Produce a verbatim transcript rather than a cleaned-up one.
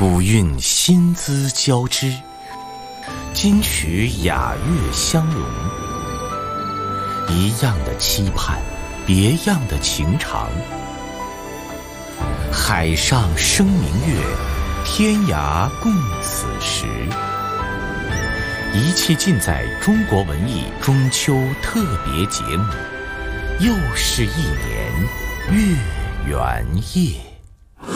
古韵新姿交织，今曲雅乐相融。一样的期盼，别样的情长。海上生明月，天涯共此时。一切尽在中国文艺中秋特别节目，又是一年月圆夜。